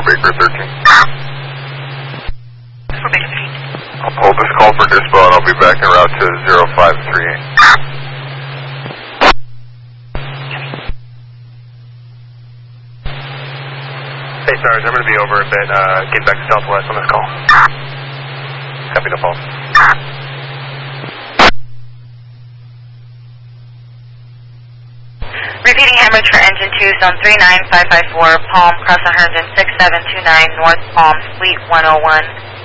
Baker 13. For Baker 13. I'll hold this call for dispo and I'll be back en route to 0538. Hey, SARS, I'm going to be over a bit, getting back to Southwest on this call. Copy, no fault. Repeating Hemorrhage for engine 2, zone 39554, Palm, cross 16729, North Palm, Suite 101.